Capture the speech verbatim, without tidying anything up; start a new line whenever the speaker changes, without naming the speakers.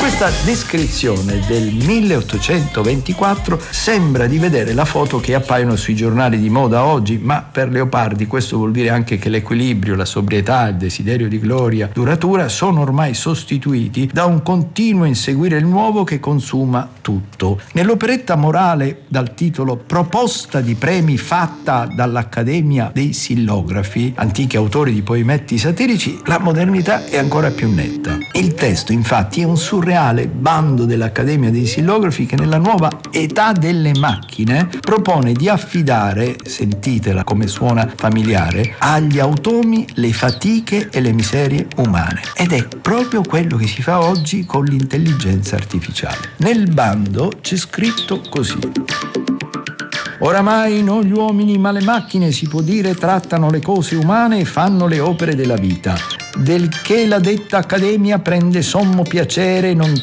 Questa descrizione del milleottocentoventiquattro sembra di vedere la foto che appaiono sui giornali di moda oggi, ma per Leopardi questo vuol dire anche che l'equilibrio, la sobrietà, il desiderio di gloria duratura sono ormai sostituiti da un continuo inseguire il nuovo che consuma tutto. Nell'operetta morale dal titolo Proposta di premi fatta dall'Accademia dei Sillografi, antichi autori di poemetti satirici, la modernità è ancora più netta. Il testo infatti è un surreale bando dell'Accademia dei Sillografi che nella nuova età delle macchine propone di affidare, sentitela come suona familiare, agli automi le fatiche e le miserie umane. Ed è proprio quello che si fa oggi con l'intelligenza artificiale. Nel bando c'è scritto così: oramai non gli uomini ma le macchine, si può dire, trattano le cose umane e fanno le opere della vita, del che la detta accademia prende sommo piacere, non